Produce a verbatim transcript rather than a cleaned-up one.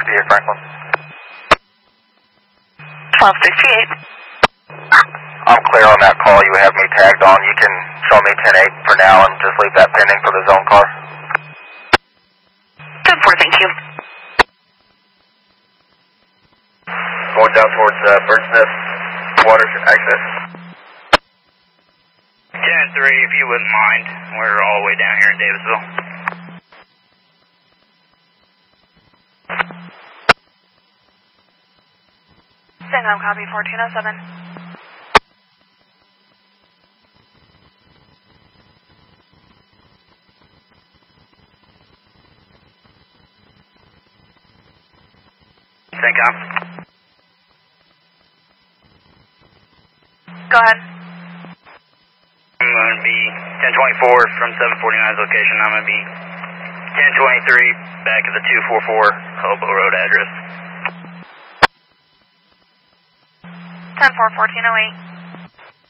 sixty-eight Franklin. twelve sixty-eight. I'm clear on that call you have me tagged on. You can show me ten eight for now and just leave that pending for the zone car. ten four, thank you. Going down towards uh, Bird's Nest Water access. ten three, if you wouldn't mind. We're all the way down here in Davisville. Sangam copy fourteen oh seven. Sangam. Go ahead. I'm going to be ten twenty-four from seven forty-nine's location. I'm going to be ten twenty-three back at the two forty-four Hobo Road address. ten four, fourteen oh eight.